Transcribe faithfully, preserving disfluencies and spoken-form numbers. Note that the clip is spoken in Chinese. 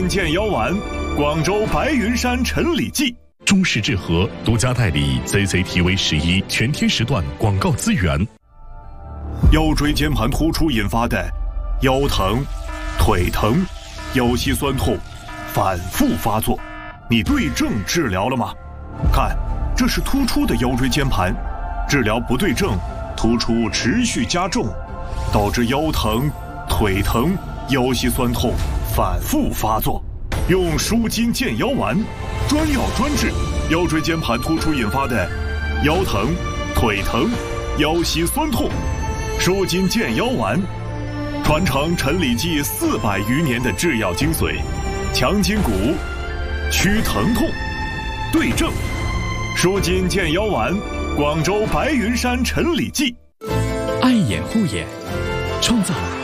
健腰丸，广州白云山陈李记。 中式治和独家代理 C C T V 十一全天时段广告资源。 腰椎间盘突出引发的腰疼、腿疼、腰膝酸痛反复发作，你对症治疗了吗？看，这是突出的腰椎间盘，治疗不对症，突出持续加重，导致腰疼、腿疼、腰膝酸痛反复发作。用舒筋健腰丸，专药专治腰椎间盘突出引发的腰疼、腿疼、腰膝酸痛。舒筋健腰丸，传承陈李记四百余年的制药精髓，强筋骨，祛疼痛，对症。舒筋健腰丸，广州白云山陈李记。 爱眼护眼，创造